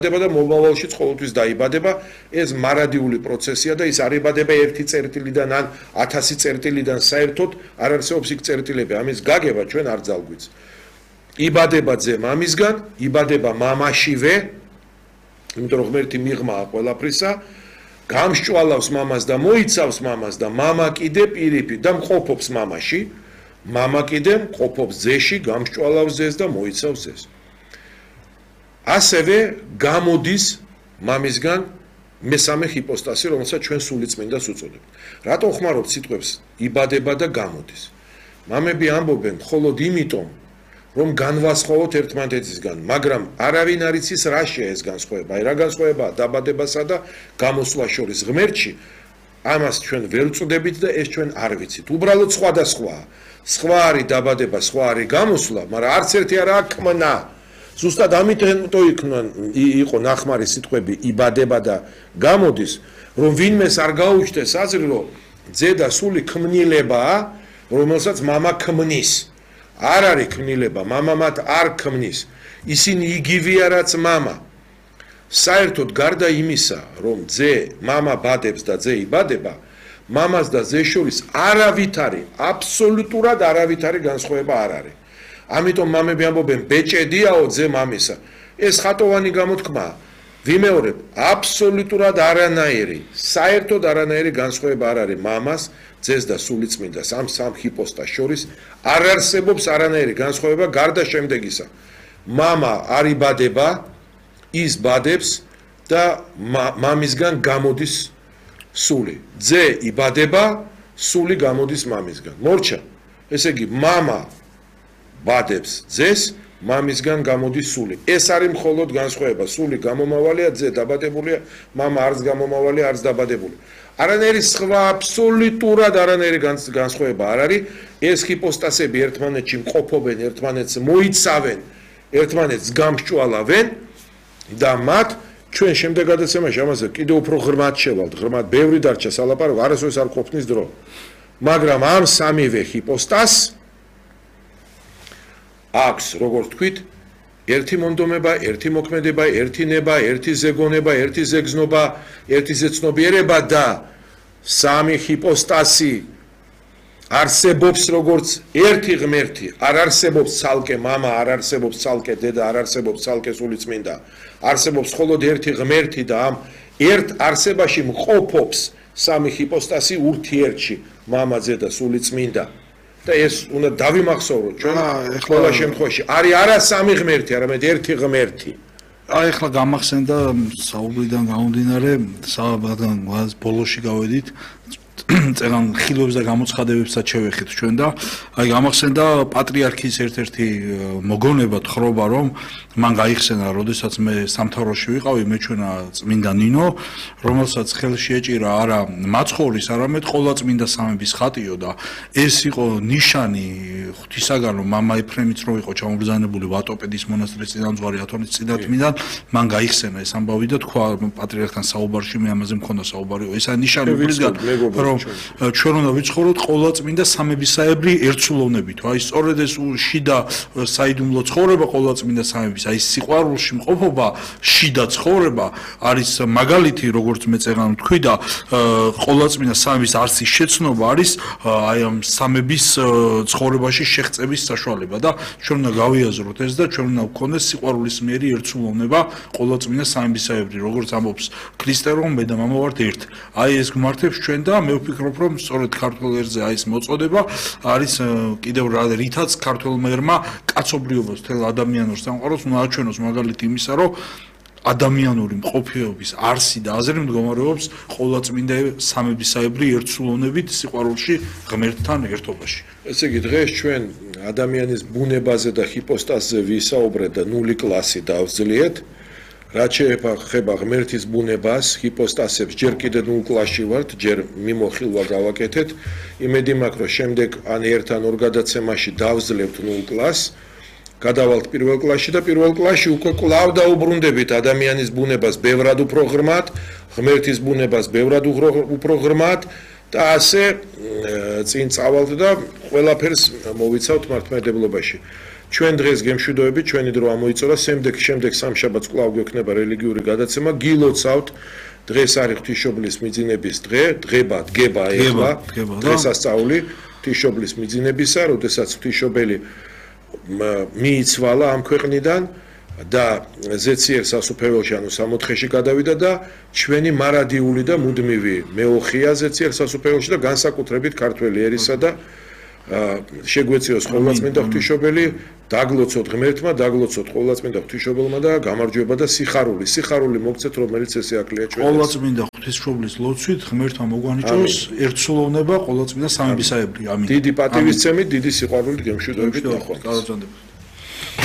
და მომავალში ყოველთვის დაიბადება ეს მარადიული პროცესია და ის არ იბადება ერთი წერტილიდან ან 1000 წერტილიდან საერთოდ არ არსებობს იქ წერტილები ამის გაგება ჩვენ არ ძალგვიც იბადება ძე მამისგან იბადება მამაშივე იმიტომ რომ ღმერთი მიღმაა ყველაფრისა გამსჭვალავს მამას და მოიცავს მამას და მამა კიდე პირიქით და მყოფობს მამაში მამა კიდე მყოფობს ძეში გამსჭვალავს ძეს და მოიცავს ძეს ასევე გამოდის მამისგან მესამე ჰიპოსტასი, რომელსაც ჩვენ სულიწმინდას უწოდებთ. რატო ხმარობთ სიტყვებს იბადება და გამოდის? მამები ამბობენ მხოლოდ იმიტომ, რომ განვასხვაოთ ერთმანეთისგან, მაგრამ არავინ არ იცის რა შეა ეს განსხვავება. აი რა განსხვავებაა დაბადებასა და გამოსვლა შორის ღმერთში. ამას ჩვენ ვერ ვწოდებით და ეს ჩვენ არ ვიცით. უბრალოდ სხვადასხვაა. სხვა არის დაბადება, სხვა არის გამოსვლა, მაგრამ არც ერთი არაა ქმნა. ზუსტად ამიტომ იყო ნახმარი სიტყვები იბადება და გამოდის, რომ ვინმეს არ გაუჩნდეს აზრი, რომ ძე და სული ქმნილებაა, რომელსაც მამა ქმნის. არ არის ქმნილება, მამა მათ არ ქმნის. ისინი იგივეა რაც მამა. საერთოდ გარდა იმისა, რომ ძე მამა ბადებს და ძე იბადება, მამას და ძეს შორის არავითარი, აბსოლუტურად არავითარი განსხვავება არ არის. ამიტომ მამები ამბობენ ბეჭედიაო ძე მამისა. ეს ხატოვანი გამოთქმაა. ვიმეორებ, აბსოლუტურად არანაირი, საერთოდ არანაირი განსხვავება არ არის მამას, ძეს და სულიწმინდას ამ სამ ჰიპოსტას შორის არ არსებობს არანაირი განსხვავება გარდა შემდეგისა. მამა არ იბადება, ის ბადებს და მამისგან გამოდის სული. ძე იბადება, სული გამოდის მამისგან. მორჩა, ესე იგი მამა ბადებს ძეს, მამისგან გამოდის სული. ეს არის მხოლოდ განსხვავება. სული გამომავალია, ძე დაბადებულია, მამა არც გამომავალია, არც დაბადებული. არანაირი სხვა აბსოლუტურად არანაირი განსხვავება არ არის. ეს ჰიპოსტასები ერთმანეთში მყოფობენ, ერთმანეთს მოიცავენ, ერთმანეთს გამსჭვალავენ და მათ ჩვენ შემდეგ გადაცემაში ამაზე კიდევ უფრო ღრმად შევალთ. ღრმად ბევრი დარჩა სალაპარაკო, არასოდეს არ ყოფნის დრო. მაგრამ ამ სამივე ჰიპოსტასს აქვს, როგორც თქვით, ერთი მონდომება, ერთი მოქმედება, ერთი ნება, ერთი ზეგონება, ერთი ზეგზნობა, ერთი ზეცნობიერება და სამი ჰიპოსტასი არსებობს როგორც ერთი ღმერთი, არ არსებობს ცალკე მამა, არ არსებობს ცალკე დედა, არ არსებობს ცალკე სულიწმინდა. არსებობს მხოლოდ ერთი ღმერთი და ამ ერთ არსებაში მყოფობს სამი ჰიპოსტასი ურთიერთში, მამა, ძე და სულიწმინდა. და ეს უნდა დავიმახსოვროთ ჩვენ ყველა შემთხვევაში არის არა სამი ღმერთი, არამედ ერთი ღმერთი. აი ახლა გამახსენდა საუბრიდან გამომდინარე, საბადან ბოლოში გავედით, წერან ხილვებს და გამოცხადებებსაც შევეხეთ ჩვენ და აი გამახსენდა პატრიარქის ერთ-ერთი მოგონება თხრობა, რომ მან გაიხსენა, როდესაც მე სამთავროში ვიყავი, მეჩვენა წმინდა ნინო, რომელსაც ხელში ეჭირა არა მაცხოვრის, არამედ ყოლაწმინდა სამების ხატიო და ეს იყო ნიშანი ღვთისაგან, რომ მამა ეფრემიც რო იყო ჩამობრძანებული ვატოპედის მონასტრის წინამძღვარი ათონის წინათმიდან, მან გაიხსენა ეს ამბავი და თქვა პატრიარქთან საუბარში, მე ამაზე მქონდა საუბარი, ესა ნიშანი ღვთისგან, რომ ჩვენ უნდა ვიცხოვროთ ყოლაწმინდა სამებისაებრი ერთსულოვნებით. აი სწორედ ეს შიდა საიდუმლო ცხოვრება ყოლაწმინდა სამების, აი სიყვარულში მყოფობა, შიდა ცხოვრება არის მაგალითი, როგორც მე წერან თქვი და ყოლაწმინდა სამების არსის შეცნობა არის აი ამ სამების ცხოვრებაში შეღწევის საშუალება და ჩვენ უნდა გავიაზროთ ეს და ჩვენ უნდა ვქონდეს სიყვარულისმიერი ერთსულოვნება ყოლაწმინდა სამებისაებრი, როგორც ამბობს ქრისტე, რომ მე და მამა ვართ ერთ. აი ეს გმართებს ჩვენ და მე ვფიქრობ, რომ სწორედ ქართულ ერზე აი ეს მოწოდება არის კიდევ რითაც ქართულმა ერმა კაცობრიობას თელ ადამიანურს სამყაროს უნდა აჩვენოს მაგალითი იმისა, რომ ადამიანური მყოფეობის არსი და აზრი მდგომარეობს ყოლაწმინდა სამებისაებრი ერთსულოვნებით სიყვარულში ღმერთთან ერთობაში. ესე იგი დღეს ჩვენ ადამიანის ბუნებაზე და ჰიპოსტასზე ვისაუბრეთ და ნული კლასი დავძლიეთ. რაც შეეხება ღმერთის ბუნებას, ჰიპოსტასებს, ჯერ კიდე ნულ კლასში ვართ, ჯერ მიმოხილვა გავაკეთეთ. იმედი მაქვს, რომ შემდეგ ან ერთ ან ორ გადაცემაში დავძლებთ ნულ კლასს. გადავალთ პირველ კლასში და პირველ კლასში უკვე კვლავ დაუბრუნდებით ადამიანის ბუნებას ბევრად უფრო ღრმად, ღმერთის ბუნებას ბევრად უფრო ღრმად და ასე წინ წავალთ და ყველაფერს მოვიცავთ მართლმადიდებლობაში. ჩვენ დღეს გემშვიდობებით, ჩვენი დრო ამოიწურა, შემდეგ სამშაბათს კვლავ გვექნება რელიგიური გადაცემა. გილოცავთ, დღეს არის ღვთისმშობლის მიძინების დღე, დგება ეხლა, დღესასწაული ღვთისმშობლის მიძინებისა, როდესაც ღვთისმშობელი მიიცვალა ამ ქვეყნიდან და ზეციერ სასუფეველში, ანუ 60-ში გადავიდა და ჩვენი მარადიული და მუდმივი მეოხია ზეციერ სასუფეველში და განსაკუთრებით ქართველი ერისა და შეგვეციოს ყოვლადწმინდა ღვთისმშობელი, დაგლოცოთ ღმერთმა, დაგლოცოთ ყოვლადწმინდა ღვთისმშობელმა და გამარჯვება და სიხარული მოგცეთ, რომელიც ესე აკლია ჩვენ. ყოვლადწმინდა ღვთისმშობლის ლოცვით ღმერთმა მოგვანიჭოს ერთსულოვნება ყოვლადწმინდა სამებისაებრი. ამინ. დიდი პატივისცემით, დიდი სიყვარულით გემშვიდობებით ნახვამდის.